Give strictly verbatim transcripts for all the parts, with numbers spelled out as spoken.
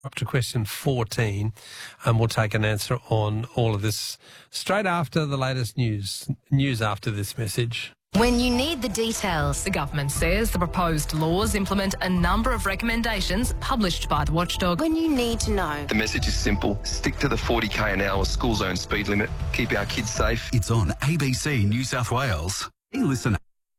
Up to question fourteen, and we'll take an answer on all of this straight after the latest news. News after this message. When you need the details, the government says the proposed laws implement a number of recommendations published by the watchdog. When you need to know. The message is simple. Stick to the forty k an hour school zone speed limit. Keep our kids safe. It's on A B C New South Wales. Hey, listen.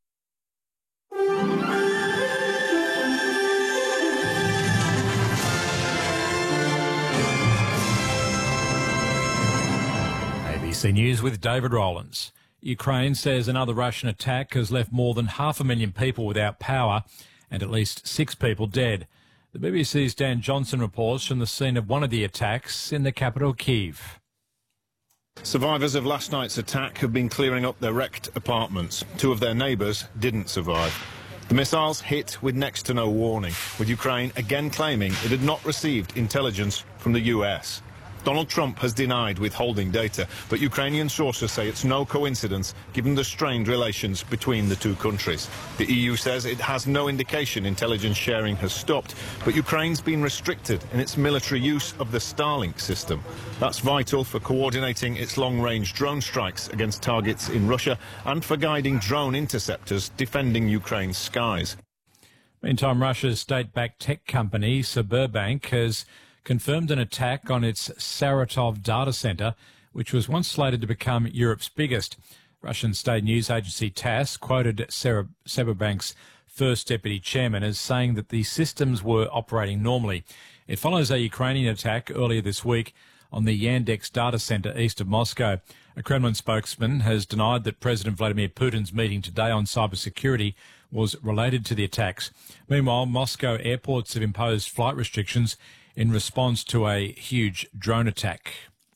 A B C News with David Rowlands. Ukraine says another Russian attack has left more than half a million people without power and at least six people dead. The B B C's Dan Johnson reports from the scene of one of the attacks in the capital, Kyiv. Survivors of last night's attack have been clearing up their wrecked apartments. Two of their neighbours didn't survive. The missiles hit with next to no warning, with Ukraine again claiming it had not received intelligence from the U S. Donald Trump has denied withholding data, but Ukrainian sources say it's no coincidence given the strained relations between the two countries. The E U says it has no indication intelligence sharing has stopped, but Ukraine's been restricted in its military use of the Starlink system. That's vital for coordinating its long-range drone strikes against targets in Russia and for guiding drone interceptors defending Ukraine's skies. Meantime, Russia's state-backed tech company Sberbank has confirmed an attack on its Saratov data centre, which was once slated to become Europe's biggest. Russian state news agency TASS quoted Sberbank's first deputy chairman as saying that the systems were operating normally. It follows a Ukrainian attack earlier this week on the Yandex data centre east of Moscow. A Kremlin spokesman has denied that President Vladimir Putin's meeting today on cybersecurity was related to the attacks. Meanwhile, Moscow airports have imposed flight restrictions in response to a huge drone attack.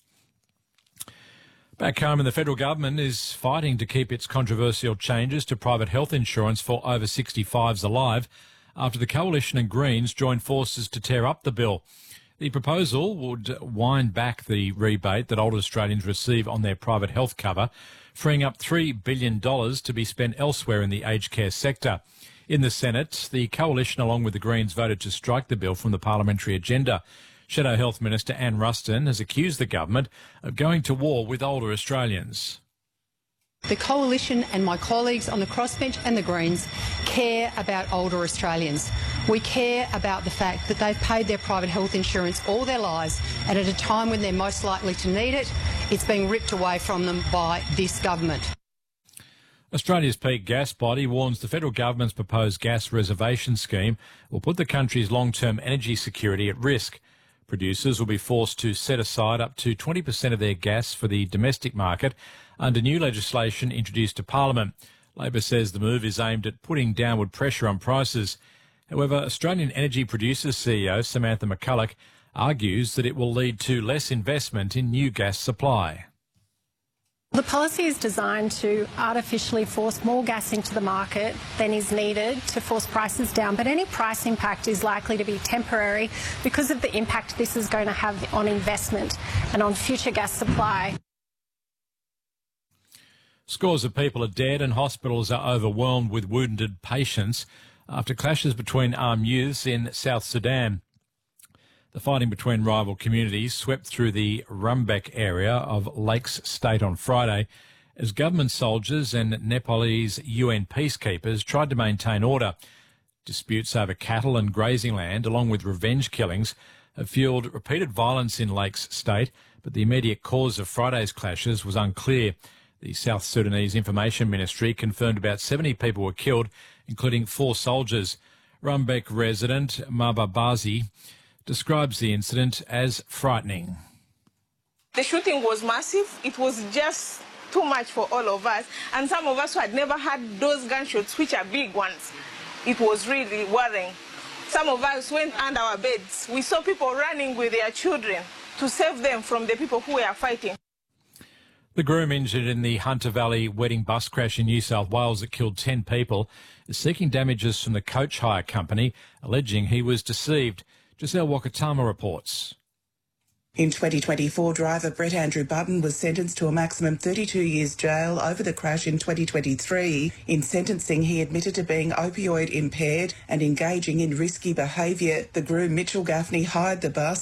Back home, and the federal government is fighting to keep its controversial changes to private health insurance for over sixty-fives alive after the Coalition and Greens joined forces to tear up the bill. The proposal would wind back the rebate that older Australians receive on their private health cover, freeing up three billion dollars to be spent elsewhere in the aged care sector. In the Senate, the Coalition, along with the Greens, voted to strike the bill from the parliamentary agenda. Shadow Health Minister Anne Ruston has accused the government of going to war with older Australians. The Coalition and my colleagues on the crossbench and the Greens care about older Australians. We care about the fact that they've paid their private health insurance all their lives, and at a time when they're most likely to need it, it's being ripped away from them by this government. Australia's peak gas body warns the federal government's proposed gas reservation scheme will put the country's long-term energy security at risk. Producers will be forced to set aside up to twenty percent of their gas for the domestic market under new legislation introduced to Parliament. Labor says the move is aimed at putting downward pressure on prices. However, Australian Energy Producers C E O Samantha McCulloch argues that it will lead to less investment in new gas supply. The policy is designed to artificially force more gas into the market than is needed to force prices down, but any price impact is likely to be temporary because of the impact this is going to have on investment and on future gas supply. Scores of people are dead and hospitals are overwhelmed with wounded patients after clashes between armed youths in South Sudan. The fighting between rival communities swept through the Rumbek area of Lakes State on Friday as government soldiers and Nepalese U N peacekeepers tried to maintain order. Disputes over cattle and grazing land, along with revenge killings, have fueled repeated violence in Lakes State, but the immediate cause of Friday's clashes was unclear. The South Sudanese Information Ministry confirmed about seventy people were killed, including four soldiers. Rumbek resident Mababazi describes the incident as frightening. The shooting was massive. It was just too much for all of us. And some of us who had never had those gunshots, which are big ones, it was really worrying. Some of us went under our beds. We saw people running with their children to save them from the people who were fighting. The groom injured in the Hunter Valley wedding bus crash in New South Wales that killed ten people is seeking damages from the coach hire company, alleging he was deceived. Giselle Wakatama reports. In twenty twenty-four, driver Brett Andrew Button was sentenced to a maximum thirty-two years jail over the crash in twenty twenty-three. In sentencing, he admitted to being opioid impaired and engaging in risky behaviour. The groom Mitchell Gaffney hired the bus